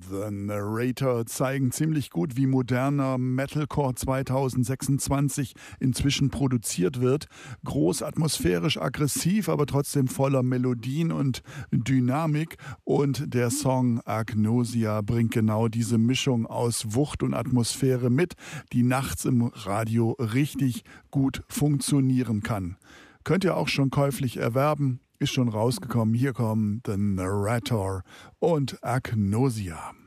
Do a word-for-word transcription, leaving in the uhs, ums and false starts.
The Narrator zeigen ziemlich gut, wie moderner Metalcore zweitausendsechsundzwanzig inzwischen produziert wird. Groß, atmosphärisch, aggressiv, aber trotzdem voller Melodien und Dynamik. Und der Song Agnosia bringt genau diese Mischung aus Wucht und Atmosphäre mit, die nachts im Radio richtig gut funktionieren kann. Könnt ihr auch schon käuflich erwerben. Ist schon rausgekommen. Hier kommen The Narrator und Agnosia.